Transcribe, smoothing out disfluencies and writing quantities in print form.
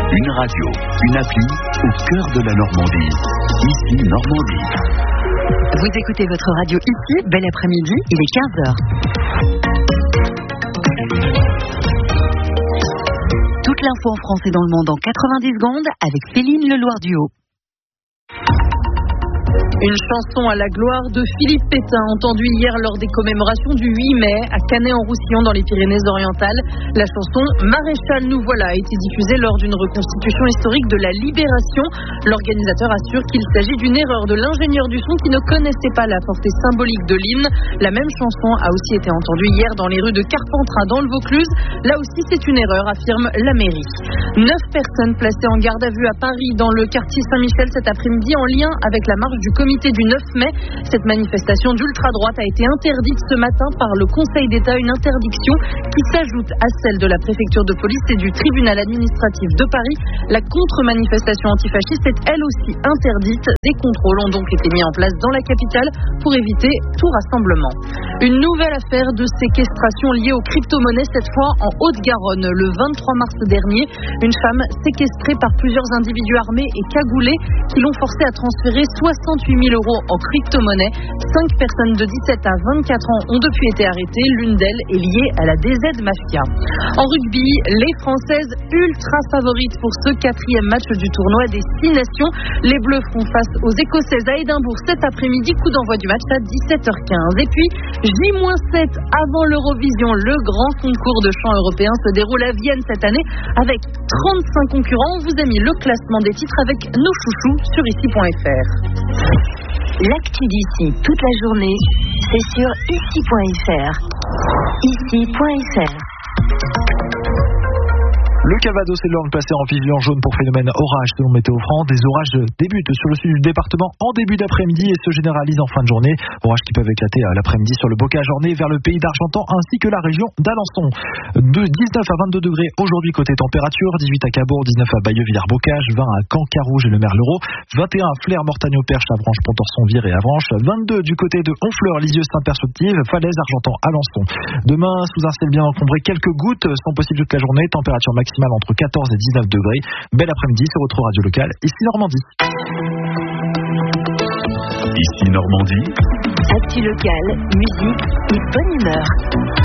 Une radio, une appli au cœur de la Normandie. Ici Normandie. Vous écoutez votre radio ici, bel après-midi, il est 15h. Toute l'info en France et dans le monde en 90 secondes avec Céline Leloir-Duhaut. Une chanson à la gloire de Philippe Pétain, entendue hier lors des commémorations du 8 mai à Canet-en-Roussillon dans les Pyrénées-Orientales. La chanson Maréchal nous voilà a été diffusée lors d'une reconstitution historique de la Libération. L'organisateur assure qu'il s'agit d'une erreur de l'ingénieur du son qui ne connaissait pas la portée symbolique de l'hymne. La même chanson a aussi été entendue hier dans les rues de Carpentras dans le Vaucluse. Là aussi c'est une erreur, affirme la mairie. 9 personnes placées en garde à vue à Paris dans le quartier Saint-Michel cet après-midi en lien avec la marche du comité du 9 mai. Cette manifestation d'ultra-droite a été interdite ce matin par le Conseil d'État, une interdiction qui s'ajoute à celle de la préfecture de police et du tribunal administratif de Paris. La contre-manifestation antifasciste est elle aussi interdite. Des contrôles ont donc été mis en place dans la capitale pour éviter tout rassemblement. Une nouvelle affaire de séquestration liée aux crypto-monnaies, cette fois en Haute-Garonne. Le 23 mars dernier, une femme séquestrée par plusieurs individus armés et cagoulés qui l'ont forcée à transférer 68 000 euros en crypto-monnaie. 5 personnes de 17 à 24 ans ont depuis été arrêtées. L'une d'elles est liée à la DZ Mafia. En rugby, les Françaises ultra favorites pour ce 4e match du tournoi des 6 nations. Les Bleus feront face aux Écossaises à Édimbourg cet après-midi. Coup d'envoi du match à 17h15. Et puis, J-7 avant l'Eurovision. Le grand concours de chant européen se déroule à Vienne cette année avec 35 concurrents. On vous a mis le classement des titres avec nos chouchous sur ici.fr. L'actu d'ici toute la journée, c'est sur ici.fr. Ici.fr. Le Calvados et l'Orne placés en vigilance jaune pour phénomène orage selon Météo France. Des orages débutent sur le sud du département en début d'après-midi et se généralisent en fin de journée. Orages qui peuvent éclater l'après-midi sur le bocage ornais vers le pays d'Argentan ainsi que la région d'Alençon. De 19 à 22 degrés aujourd'hui côté température, 18 à Cabourg, 19 à Bayeux-Villars-Bocage, 20 à Caen-Carouge et le Merlereau, 21 à Flers, Mortagne-au-Perche, Avranches, Pontorson, Vire et Avranches, 22 du côté de Honfleur, Lisieux, Saint-Père-Subtil, Falaise, Argentan, Alençon. Demain, sous un ciel bien encombré, quelques gouttes sont possibles toute la journée, température maximale entre 14 et 19 degrés. Bel après-midi sur votre radio locale, ici Normandie. Ici Normandie. Actu locale, musique et bonne humeur.